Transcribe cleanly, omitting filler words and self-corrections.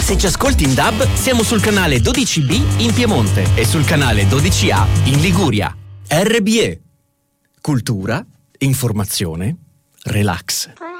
Se ci ascolti in DAB, siamo sul canale 12B in Piemonte e sul canale 12A in Liguria. RBE. Cultura, informazione, relax.